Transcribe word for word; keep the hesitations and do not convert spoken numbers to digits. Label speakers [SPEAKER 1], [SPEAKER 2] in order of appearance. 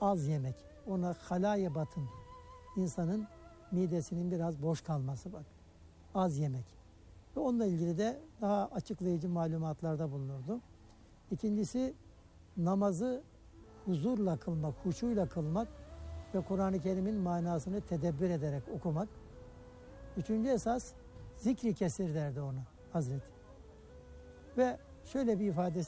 [SPEAKER 1] az yemek. Ona halaye batın. İnsanın midesinin biraz boş kalması bak. Az yemek. Ve onunla ilgili de daha açıklayıcı malumatlarda bulunurdu. İkincisi namazı huzurla kılmak, huşuyla kılmak ve Kur'an-ı Kerim'in manasını tedebbür ederek okumak. Üçüncü esas zikri kesir derdi ona Hazreti. Ve şöyle bir ifadesi